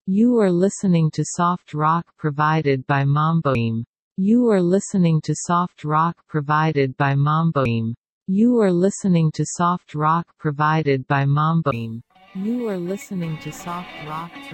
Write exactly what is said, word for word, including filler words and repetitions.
You are listening to soft rock provided by Mamboim. You are listening to soft rock provided by Mamboim. You are listening to soft rock provided by Mamboim. You are listening to soft rock